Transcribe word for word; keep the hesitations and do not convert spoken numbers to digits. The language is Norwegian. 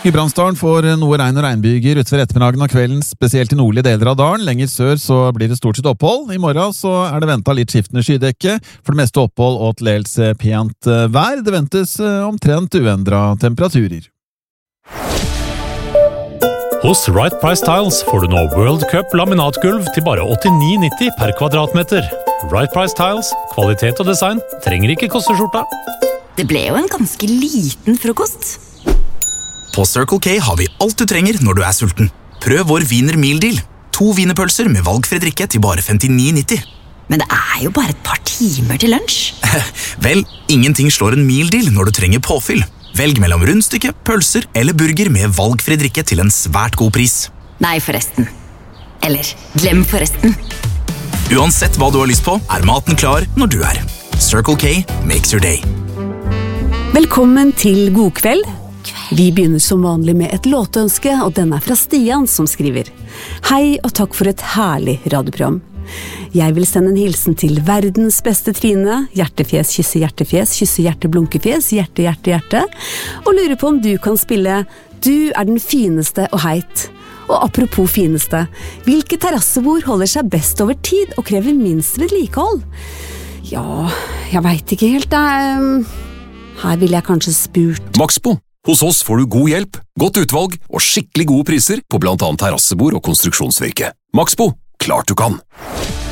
Gudbrandsdalen får noe regn og regnbyger utover ettermiddagen og kvelden, spesielt i nordlige deler av dalen. Lenger sør så blir det stort sett opphold. I morgen så er det ventet litt skiftende skydekke, for det meste opphold og til dels pent vær. Det ventes omtrent uendret temperaturer. Hos Right Price Tiles får du nå World Cup laminatgulv til bare åttini nitti per kvadratmeter. Right Price Tiles, kvalitet og design, trenger ikke koste skjorta. Det ble jo en ganske liten frokost. På Circle K har vi alt du trenger når du er sulten. Prøv vår Wiener Meal Deal. To wienerpølser med valgfri drikke til bare femtini nitti. Men det er jo bare et par timer til lunsj. Vel, ingenting slår en meal deal når du trenger påfyll. Velg mellom rundstykke, pølser eller burger med valgfri drikke til en svært god pris. Nei, forresten. Eller, glem forresten. Uansett hva du har lyst på, er maten klar når du er. Circle K makes your day. Velkommen til God kveld. Vi begynner som vanlig med et låtønske, og den er fra Stian som skriver: Hei og takk for et herlig radioprogram. Jeg vil sende en hilsen til verdens beste Trine, hjertefjes, kysse hjertefjes, kysse hjerte, blunkefjes, hjerte, hjerte, hjerte, og lurer på om du kan spille Du er den fineste og heit. Og apropos fineste, hvilke terrassebord holder seg best over tid og krever minst vedlikehold? Ja, jeg vet ikke helt, det. Her vil jeg kanskje spurt Maxbo. Hos oss får du god hjelp, godt utvalg og skikkelig gode priser på blant annet terrassebord og konstruksjonsvirke. Maxbo, klart du kan!